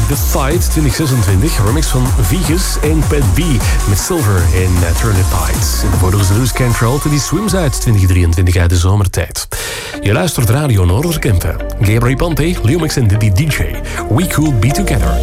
The Fight 2026. Remix van Vegas en Pat B met Silver in Turn It Tight. En de vorige Lose Control to die Swims uit 2023 uit de zomertijd. Je luistert Radio Noorderkempen. Gabriel Ponte, Leomix en Diddy DJ. We Could Be Together.